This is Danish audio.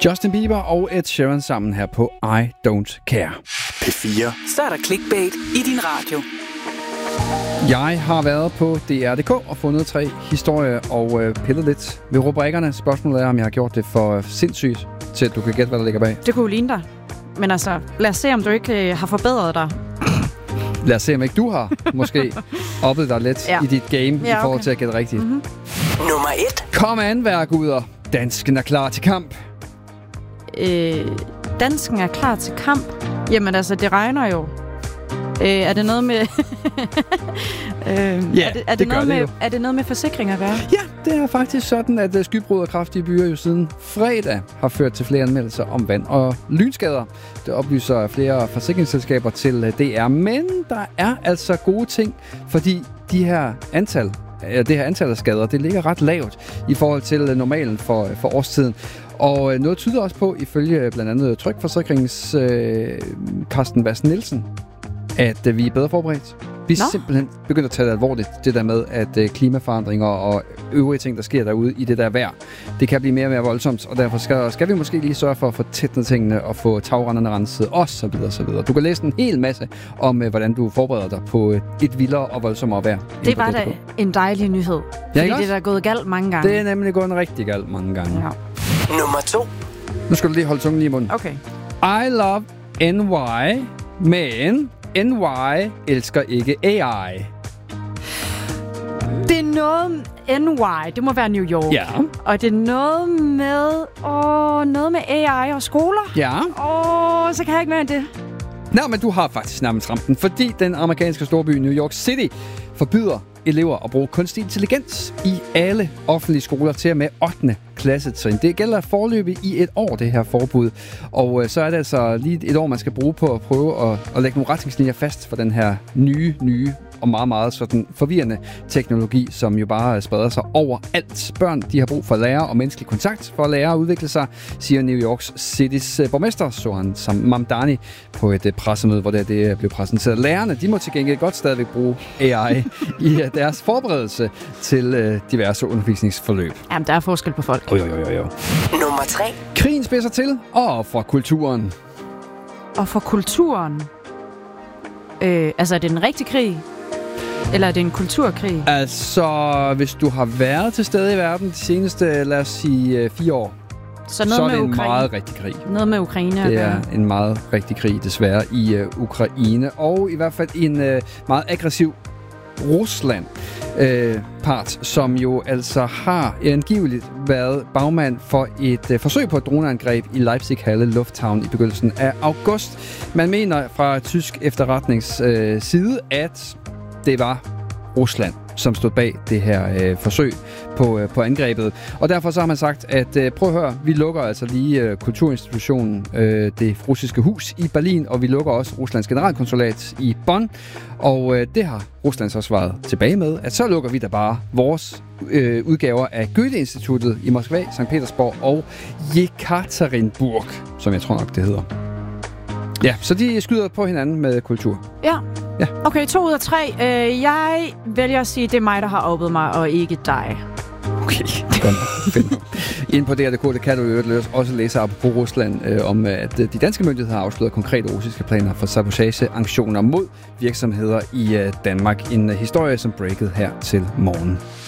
Justin Bieber og Ed Sheeran sammen her på I Don't Care. P4. Så er der clickbait i din radio. Jeg har været på DR.dk og fundet 3 historier og pillet lidt ved rubrikkerne. Spørgsmålet er, om jeg har gjort det for sindssygt, til at du kan gætte, hvad der ligger bag. Det kunne ligne dig. Men altså, lad os se, om du ikke har forbedret dig. Lad os se, om ikke du har måske oppet dig lidt i dit game i forhold til at gætte rigtigt. Mm-hmm. Nummer 1. Kom an, værguder. Dansken er klar til kamp. Dansken er klar til kamp? Jamen altså, det regner jo. Er det noget med... Er det noget med forsikring at gøre? Ja, det er faktisk sådan, at skybrud og kraftige byer jo siden fredag har ført til flere anmeldelser om vand- og lynskader. Det oplyser flere forsikringsselskaber til DR. Men der er altså gode ting, fordi det her antal af skader, det ligger ret lavt i forhold til normalen for årstiden. Og noget tyder også på, ifølge blandt andet Trygforsikrings Carsten Bass Nielsen, at vi er bedre forberedt. Vi er simpelthen begyndt at tage det alvorligt, det der med, at klimaforandringer og øvrige ting, der sker derude i det der vejr, det kan blive mere og mere voldsomt, og derfor skal vi måske lige sørge for at få tætnet tingene og få tagrenderne renset, og så videre, så videre. Du kan læse en hel masse om, hvordan du forbereder dig på et vildere og voldsommere vejr. Det var da en dejlig nyhed, fordi det er gået galt mange gange. Det er nemlig gået rigtig galt mange gange. Ja. Nummer 2. Nu skal du lige holde tungen lige i munden. Okay. I love NY, men NY elsker ikke AI. Det er noget NY, det må være New York. Ja. Og det er noget med AI og skoler. Ja. Så kan jeg ikke mere end det. Nå, men du har faktisk nærmest ramt den, fordi den amerikanske storby New York City forbyder elever at bruge kunstig intelligens i alle offentlige skoler til og med 8. klassetrin. Det gælder forløbet i et år, det her forbud. Og så er det altså lige et år, man skal bruge på at prøve at lægge nogle retningslinjer fast for den her nye og meget, meget sådan forvirrende teknologi, som jo bare spreder sig overalt. Børn, de har brug for lærer og menneskelig kontakt for at lære at udvikle sig, siger New York Citys borgmester Sohan Mamdani på et pressemøde, hvor det blev præsenteret. Lærerne, de må til gengæld godt stadigvæk bruge AI i deres forberedelse til diverse undervisningsforløb. Jamen, der er forskel på folk. Jo. Nummer 3. Krigen spidser til, og for kulturen. Og for kulturen? Altså, er det en rigtig krig? Eller er det en kulturkrig? Altså, hvis du har været til stede i verden de seneste, lad os sige, 4 år, så er det en meget rigtig krig. Noget med Ukraine. Det er en meget rigtig krig, desværre, i Ukraine. Og i hvert fald en meget aggressiv Rusland part, som jo altså har angiveligt været bagmand for et forsøg på et droneangreb i Leipzig-Halle Lufthavn i begyndelsen af august. Man mener fra tysk efterretnings side, at det var Rusland, som stod bag det her forsøg på angrebet. Og derfor så har man sagt, at prøv at høre, vi lukker altså lige kulturinstitutionen, det russiske hus i Berlin, og vi lukker også Ruslands generalkonsulat i Bonn. Og det har Rusland så svaret tilbage med, at så lukker vi da bare vores udgaver af Goethe-instituttet i Moskva, St. Petersborg og Jekaterinburg, som jeg tror nok det hedder. Ja, så de skyder på hinanden med kultur. Ja. Okay, 2 ud af 3. Jeg vælger at sige, at det er mig, der har oppet mig, og ikke dig. Okay, godt. Ind på DR.dk, det kan du jo også læse på Rusland, om at de danske myndigheder har afsløret konkrete russiske planer for sabotageaktioner mod virksomheder i Danmark. En historie, som breakede her til morgen.